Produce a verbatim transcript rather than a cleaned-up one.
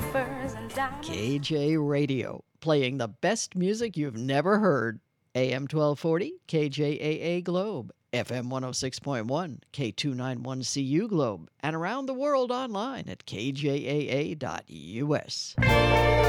furs and diamonds. K J Radio, playing the best music you've never heard. A M twelve forty, K J A A Globe, F M one oh six point one, K two ninety-one C U Globe, and around the world online at K J A A dot U S.